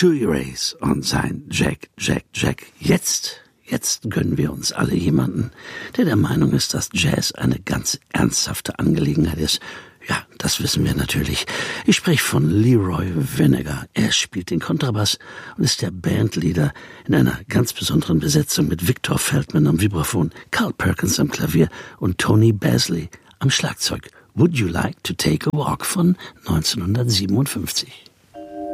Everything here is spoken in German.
Sugar Rays und sein Jack, Jack, Jack. Jetzt gönnen wir uns alle jemanden, der Meinung ist, dass Jazz eine ganz ernsthafte Angelegenheit ist. Ja, das wissen wir natürlich. Ich spreche von Leroy Vinnegar. Er spielt den Kontrabass und ist der Bandleader in einer ganz besonderen Besetzung mit Victor Feldman am Vibraphon, Carl Perkins am Klavier und Tony Basley am Schlagzeug. Would You Like to Take a Walk von 1957.